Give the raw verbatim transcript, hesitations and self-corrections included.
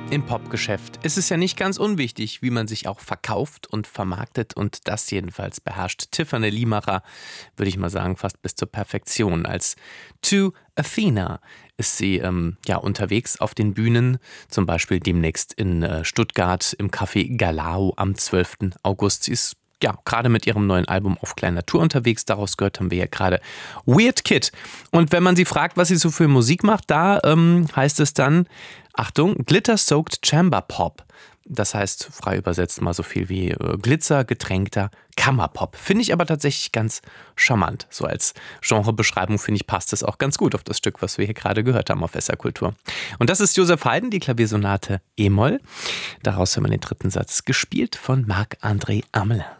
Im Popgeschäft ist es ja nicht ganz unwichtig, wie man sich auch verkauft und vermarktet, und das jedenfalls beherrscht Tiffany Limacher, würde ich mal sagen, fast bis zur Perfektion. Als To Athena ist sie ähm, ja unterwegs auf den Bühnen, zum Beispiel demnächst in äh, Stuttgart im Café Galao am zwölften August. Sie ist ja gerade mit ihrem neuen Album auf kleiner Tour unterwegs. Daraus gehört haben wir ja gerade Weird Kid. Und wenn man sie fragt, was sie so für Musik macht, da ähm, heißt es dann, Achtung, Glitter-Soaked Chamber Pop. Das heißt, frei übersetzt mal so viel wie äh, glitzergetränkter Kammerpop. Finde ich aber tatsächlich ganz charmant. So als Genrebeschreibung, finde ich, passt es auch ganz gut auf das Stück, was wir hier gerade gehört haben auf S R Kultur. Und das ist Joseph Haydn, die Klaviersonate E-Moll. Daraus haben wir den dritten Satz gespielt von Marc-André Amelin.